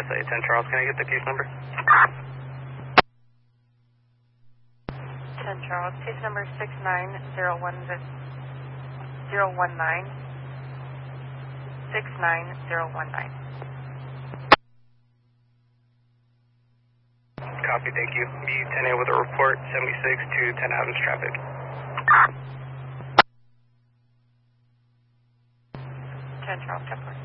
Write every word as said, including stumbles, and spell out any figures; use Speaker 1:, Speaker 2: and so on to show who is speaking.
Speaker 1: Westside ten Charles, can I get the case number?
Speaker 2: ten Charles, case number six nine zero one zero one nine. six nine zero one nine.
Speaker 1: Copy, thank you. B ten A with a report, seventy-six to ten Adams traffic.
Speaker 2: ten Charles, ten